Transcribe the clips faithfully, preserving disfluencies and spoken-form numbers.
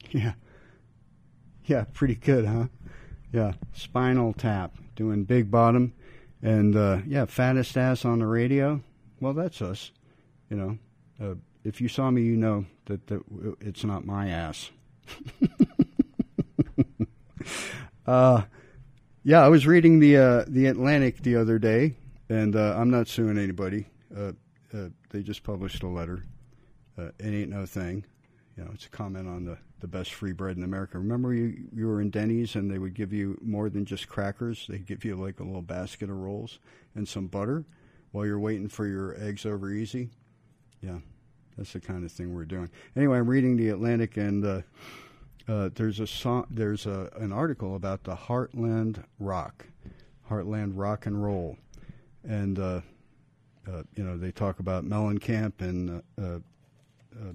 Yeah. Yeah, pretty good, huh? Yeah, Spinal Tap, doing Big Bottom. And, uh, yeah, fattest ass on the radio. Well, that's us, you know. Uh, if you saw me, you know that, that it's not my ass. uh, yeah, I was reading the uh, the Atlantic the other day, and uh, I'm not suing anybody. Uh, uh, they just published a letter. Uh, it ain't no thing. You know, it's a comment on the, the best free bread in America. Remember you, you were in Denny's and they would give you more than just crackers. They'd give you like a little basket of rolls and some butter while you're waiting for your eggs over easy. Yeah, that's the kind of thing we're doing. Anyway, I'm reading the Atlantic, and uh, uh, there's a song, there's a, an article about the Heartland Rock, Heartland Rock and Roll, and uh, uh, you know, they talk about Mellencamp and uh, uh, uh,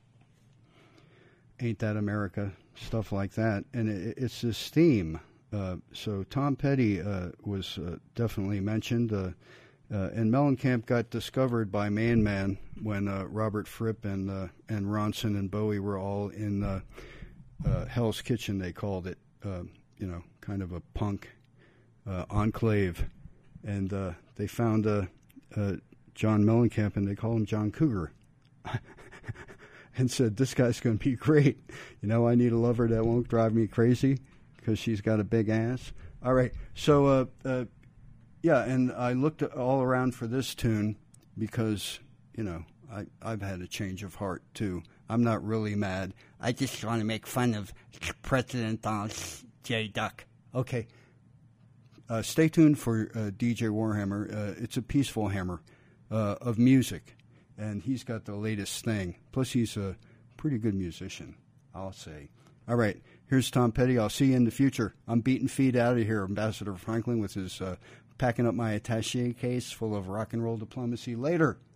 Ain't That America, stuff like that, and it, it's this theme. Uh, so Tom Petty uh, was uh, definitely mentioned. Uh, Uh, and Mellencamp got discovered by Man Man when uh, Robert Fripp and uh, and Ronson and Bowie were all in uh, uh, Hell's Kitchen. They called it, uh, you know, kind of a punk uh, enclave, and uh, they found uh, uh, John Mellencamp, and they called him John Cougar, and said, "This guy's going to be great. You know, I need a lover that won't drive me crazy because she's got a big ass." All right, so. Uh, uh, Yeah, and I looked all around for this tune because, you know, I, I've had a change of heart, too. I'm not really mad. I just want to make fun of President Donald J. Duck. Okay. Uh, stay tuned for uh, D J Warhammer. Uh, it's a peaceful hammer uh, of music, and he's got the latest thing. Plus, he's a pretty good musician, I'll say. All right, here's Tom Petty. I'll see you in the future. I'm beating feet out of here, Ambassador Franklin, with his... Uh, packing up my attaché case full of rock and roll diplomacy. Later.